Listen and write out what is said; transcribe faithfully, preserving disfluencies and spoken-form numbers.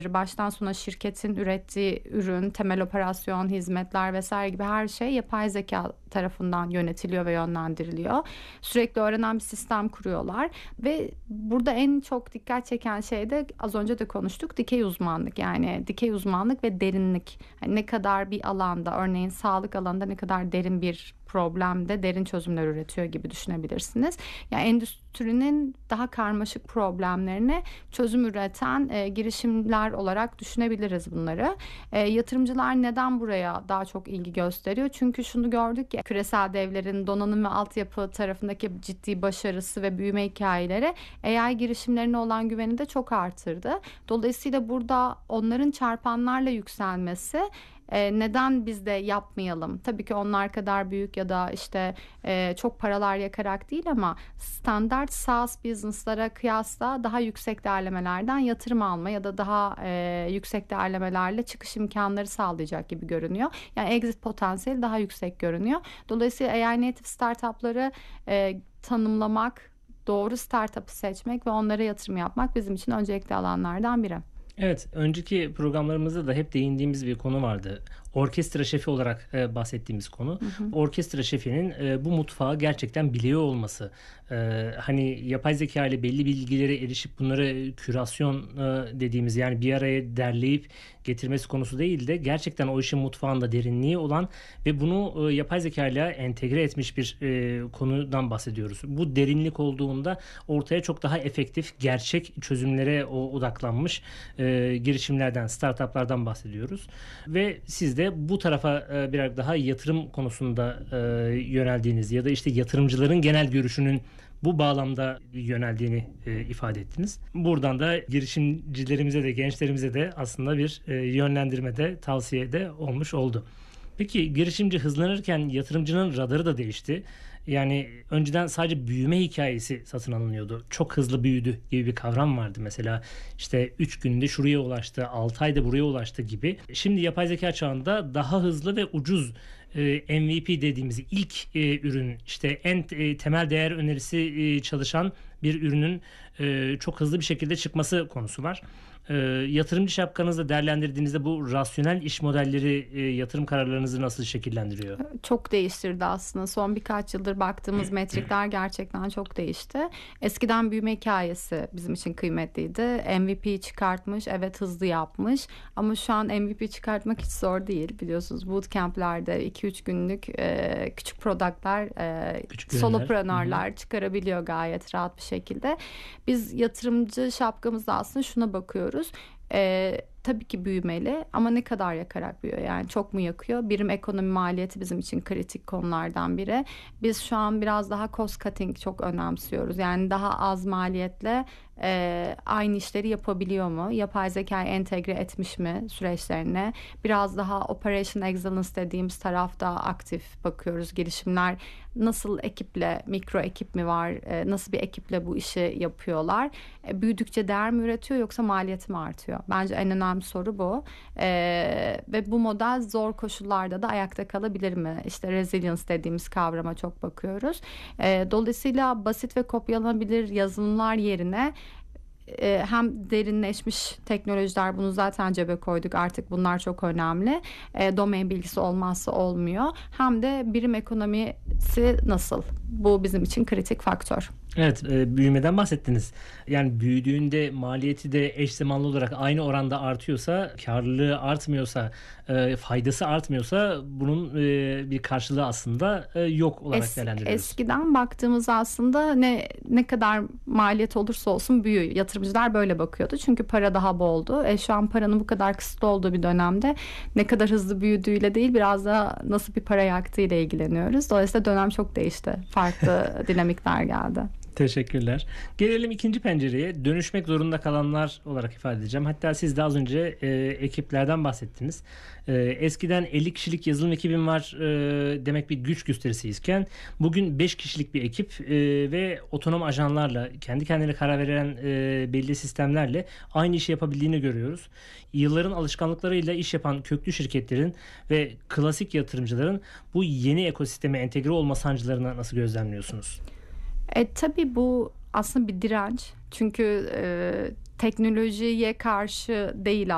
Baştan sona şirketin ürettiği ürün, temel operasyon, hizmetler vesaire gibi her şey yapay zeka tarafından yönetiliyor ve yönlendiriliyor. Sürekli öğrenen bir sistem kuruyorlar ve burada en çok dikkat çeken şey de az önce de konuştuk, dikey uzmanlık. Yani dikey uzmanlık ve derinlik. Yani ne kadar bir alanda, örneğin sağlık alanında ne kadar derin bir problemde derin çözümler üretiyor gibi düşünebilirsiniz. Yani endüstrinin daha karmaşık problemlerine çözüm üreten e, girişimler olarak düşünebiliriz bunları. E, yatırımcılar neden buraya daha çok ilgi gösteriyor? Çünkü şunu gördük ki küresel devlerin donanım ve altyapı tarafındaki ciddi başarısı ve büyüme hikayeleri A I girişimlerine olan güveni de çok artırdı. Dolayısıyla burada onların çarpanlarla yükselmesi, Ee, neden biz de yapmayalım? Tabii ki onlar kadar büyük ya da işte e, çok paralar yakarak değil ama standart SaaS business'lara kıyasla daha yüksek değerlemelerden yatırım alma ya da daha e, yüksek değerlemelerle çıkış imkanları sağlayacak gibi görünüyor. Yani exit potansiyeli daha yüksek görünüyor. Dolayısıyla A I native startup'ları e, tanımlamak, doğru startup'ı seçmek ve onlara yatırım yapmak bizim için öncelikli alanlardan biri. Evet, önceki programlarımızda da hep değindiğimiz bir konu vardı. Orkestra şefi olarak e, bahsettiğimiz konu. Hı hı. Orkestra şefinin e, bu mutfağı gerçekten biliyor olması. E, hani yapay zeka ile belli bilgilere erişip bunları kürasyon e, dediğimiz, yani bir araya derleyip getirmesi konusu değil de gerçekten o işin mutfağında derinliği olan ve bunu e, yapay zeka ile entegre etmiş bir e, konudan bahsediyoruz. Bu derinlik olduğunda ortaya çok daha efektif, gerçek çözümlere o, odaklanmış e, girişimlerden, startuplardan bahsediyoruz. Ve siz de bu tarafa e, birer daha yatırım konusunda e, yöneldiğiniz ya da işte yatırımcıların genel görüşünün bu bağlamda yöneldiğini e, ifade ettiniz. Buradan da girişimcilerimize de gençlerimize de aslında bir e, yönlendirmede, tavsiyede olmuş oldu. Peki girişimci hızlanırken yatırımcının radarı da değişti. Yani önceden sadece büyüme hikayesi satın alınıyordu. Çok hızlı büyüdü gibi bir kavram vardı. Mesela işte üç günde şuraya ulaştı, altı ayda buraya ulaştı gibi. Şimdi yapay zeka çağında daha hızlı ve ucuz e, M V P dediğimiz ilk e, ürün, işte en e, temel değer önerisi e, çalışan bir ürünün e, çok hızlı bir şekilde çıkması konusu var. E, yatırımcı şapkanızla değerlendirdiğinizde bu rasyonel iş modelleri e, yatırım kararlarınızı nasıl şekillendiriyor? Çok değiştirdi aslında. Son birkaç yıldır baktığımız metrikler gerçekten çok değişti. Eskiden büyüme hikayesi bizim için kıymetliydi. M V P çıkartmış, evet hızlı yapmış. Ama şu an M V P çıkartmak hiç zor değil. Biliyorsunuz bootcamp'lerde iki üç günlük e, küçük product'lar, e, Küçük soloprenörler çıkarabiliyor gayet rahat bir şekilde. Biz yatırımcı şapkamızda aslında şuna bakıyoruz. Ee, tabii ki büyümeli ama ne kadar yakarak büyüyor, yani çok mu yakıyor? Birim ekonomi maliyeti bizim için kritik konulardan biri. Biz şu an biraz daha cost cutting çok önemsiyoruz. Yani daha az maliyetle e, aynı işleri yapabiliyor mu? Yapay zekayı entegre etmiş mi süreçlerine? Biraz daha operation excellence dediğimiz tarafta aktif bakıyoruz. Girişimler nasıl ekiple, mikro ekip mi var? E, nasıl bir ekiple bu işi yapıyorlar? E, büyüdükçe değer mi üretiyor yoksa maliyeti mi artıyor? Bence en önemli soru bu. Ee, ve bu model zor koşullarda da ayakta kalabilir mi? İşte resilience dediğimiz kavrama çok bakıyoruz. Ee, dolayısıyla basit ve kopyalanabilir yazılımlar yerine e, hem derinleşmiş teknolojiler, bunu zaten cebe koyduk, artık bunlar çok önemli. E, domain bilgisi olmazsa olmuyor. Hem de birim ekonomisi nasıl? Bu bizim için kritik faktör. Evet, e, büyümeden bahsettiniz. Yani büyüdüğünde maliyeti de eş zamanlı olarak aynı oranda artıyorsa, karlılığı artmıyorsa, e, faydası artmıyorsa bunun e, bir karşılığı aslında e, yok olarak es, değerlendiriyoruz. Eskiden baktığımız aslında ne ne kadar maliyet olursa olsun büyüyor. Yatırımcılar böyle bakıyordu. Çünkü para daha boldu. E, şu an paranın bu kadar kısıtlı olduğu bir dönemde ne kadar hızlı büyüdüğüyle değil, biraz da nasıl bir para yaktığıyla ilgileniyoruz. Dolayısıyla dönem çok değişti. Farklı dinamikler geldi. Teşekkürler. Gelelim ikinci pencereye. Dönüşmek zorunda kalanlar olarak ifade edeceğim. Hatta siz de az önce e, ekiplerden bahsettiniz. E, eskiden elli kişilik yazılım ekibim var e, demek bir güç gösterisiyken bugün beş kişilik bir ekip e, ve otonom ajanlarla, kendi kendine karar veren e, belli sistemlerle aynı işi yapabildiğini görüyoruz. Yılların alışkanlıklarıyla iş yapan köklü şirketlerin ve klasik yatırımcıların bu yeni ekosisteme entegre olma sancılarını nasıl gözlemliyorsunuz? E, tabii bu aslında bir direnç. Çünkü e, teknolojiye karşı değil